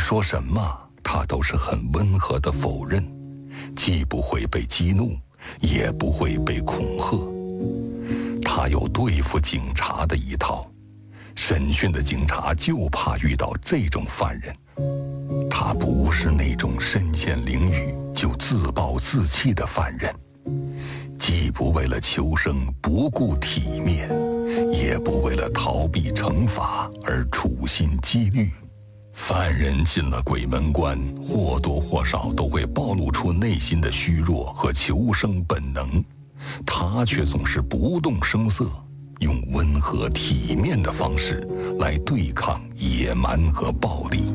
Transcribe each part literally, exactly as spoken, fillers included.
说什么，他都是很温和的否认，既不会被激怒，也不会被恐吓。他有对付警察的一套，审讯的警察就怕遇到这种犯人。他不是那种身陷囹圄就自暴自弃的犯人，既不为了求生不顾体面，也不为了逃避惩罚而处心积虑。犯人进了鬼门关，或多或少都会暴露出内心的虚弱和求生本能，他却总是不动声色，用温和体面的方式来对抗野蛮和暴力。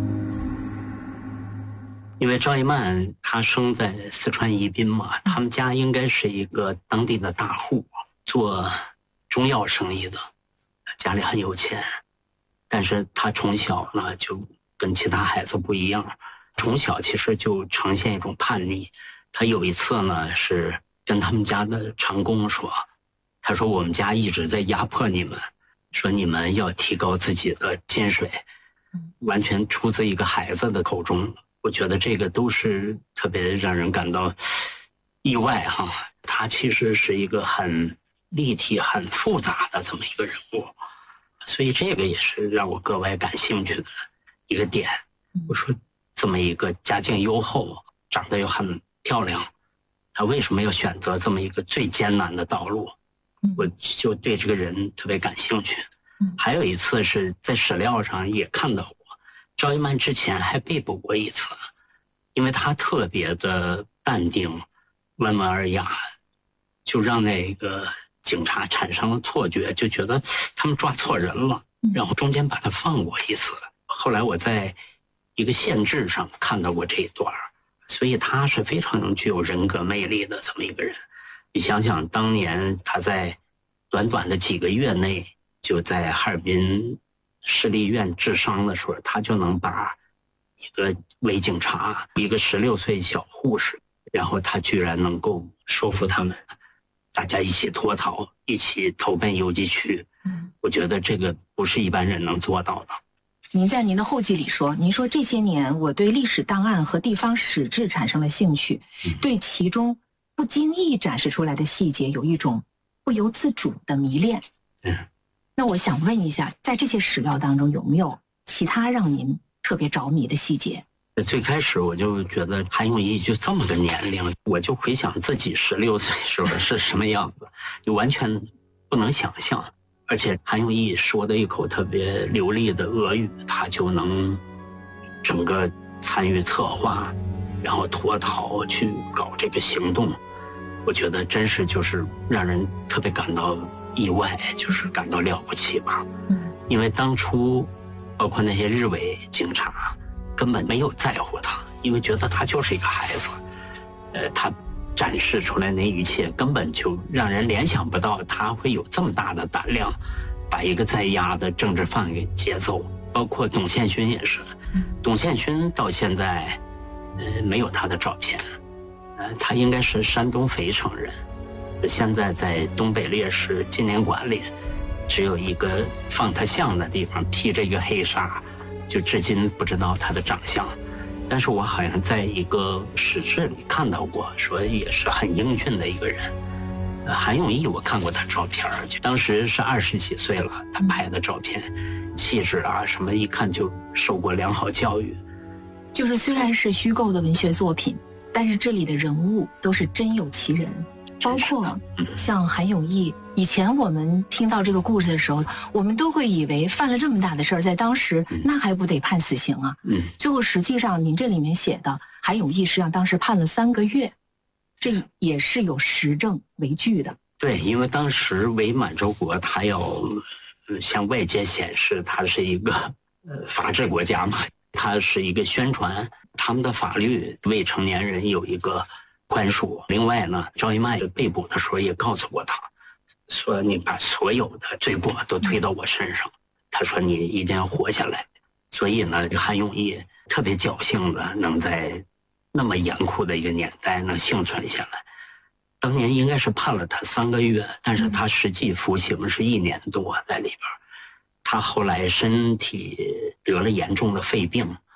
因为赵一曼他生在四川宜宾嘛，他们家应该是一个当地的大户，做中药生意的，家里很有钱。但是他从小呢就跟其他孩子不一样，从小其实就呈现一种叛逆。他有一次呢是跟他们家的长工说，他说我们家一直在压迫你们，说你们要提高自己的薪水，完全出自一个孩子的口中。我觉得这个都是特别让人感到意外哈。他其实是一个很立体很复杂的这么一个人物，所以这个也是让我格外感兴趣的一个点。我说这么一个家境优厚，长得又很漂亮，他为什么要选择这么一个最艰难的道路？我就对这个人特别感兴趣。还有一次是在史料上也看到过，赵一曼之前还被捕过一次，因为他特别的淡定温文尔雅，就让那个警察产生了错觉，就觉得他们抓错人了，然后中间把他放过一次。后来我在一个县志上看到过这一段，所以他是非常具有人格魅力的这么一个人。你想想当年他在短短的几个月内就在哈尔滨市立医院治伤的时候，他就能把一个伪警察，一个十六岁小护士，然后他居然能够说服他们大家一起脱逃，一起投奔游击区。我觉得这个不是一般人能做到的。 您在您的后记里说，您说这些年我对历史档案和地方史志产生了兴趣，对其中不经意展示出来的细节有一种不由自主的迷恋。 嗯， 那我想问一下，在这些史料当中有没有其他让您特别着迷的细节？ 最开始我就觉得韩永义就这么个年龄，我就回想自己十六岁时候是什么样子，就完全不能想象。而且韩永义说的一口特别流利的俄语，他就能整个参与策划，然后脱逃去搞这个行动。我觉得真是就是让人特别感到意外，就是感到了不起吧。因为当初包括那些日伪警察根本没有在乎他，因为觉得他就是一个孩子。呃，他展示出来那一切根本就让人联想不到他会有这么大的胆量把一个在押的政治犯给劫走。包括董宪勋也是，董宪勋到现在呃没有他的照片，呃他应该是山东肥城人，现在在东北烈士纪念馆里只有一个放他像的地方披着一个黑纱，就至今不知道他的长相。但是我好像在一个史志里看到过，说也是很英俊的一个人。呃、韩永义我看过他照片，就当时是二十几岁了，他拍的照片，气质啊什么一看就受过良好教育。 就是虽然是虚构的文学作品，但是这里的人物都是真有其人，包括像韩永义。以前我们听到这个故事的时候，我们都会以为犯了这么大的事儿，在当时那还不得判死刑啊？嗯，最后实际上您这里面写的韩永义实际上当时判了三个月，这也是有实证为据的。 对，因为当时伪满洲国他要向外界显示他是一个呃法治国家嘛，他是一个宣传他们的法律未成年人有一个宽恕。另外呢，赵一麦被捕的时候也告诉过他，说你把所有的罪过都推到我身上，他说你一定要活下来。所以呢，韩永义特别侥幸的能在那么严酷的一个年代能幸存下来。当年应该是判了他三个月，但是他实际服刑是一年多在里边。他后来身体得了严重的肺病，